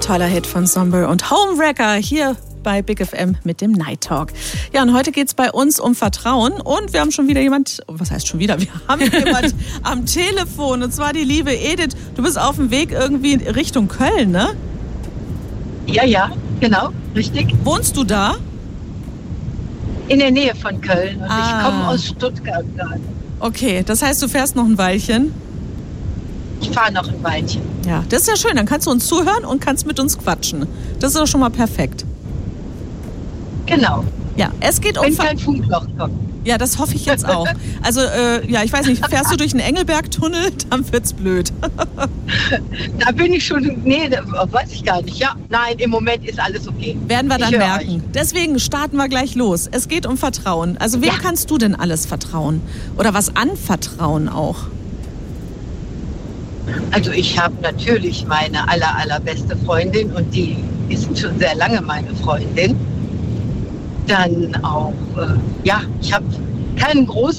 Toller Hit von Somber und Homewrecker hier bei Big FM mit dem Night Talk. Ja, und heute geht es bei uns um Vertrauen und wir haben schon wieder jemand, was heißt schon wieder, wir haben jemand am Telefon und zwar die liebe Edith. Du bist auf dem Weg irgendwie Richtung Köln, ne? Ja, genau, richtig. Wohnst du da? In der Nähe von Köln und ich komme aus Stuttgart gerade. Okay, das heißt, du fährst noch ein Weilchen? Ich fahre noch ein Weilchen. Ja, das ist ja schön, dann kannst du uns zuhören und kannst mit uns quatschen. Das ist doch schon mal perfekt. Genau. Ja, es geht um... Wenn kein Funkloch kommt. Ja, das hoffe ich jetzt auch. Also, ich weiß nicht, fährst du durch den Engelberg-Tunnel, dann wird's blöd. Da bin ich schon, weiß ich gar nicht. Ja, nein, im Moment ist alles okay. Werden wir dann Ich höre merken. euch. Deswegen starten wir gleich los. Es geht um Vertrauen. Also, wem kannst du denn alles vertrauen? Oder was anvertrauen auch? Also ich habe natürlich meine allerbeste Freundin und die ist schon sehr lange meine Freundin. Dann auch, ich habe keinen großen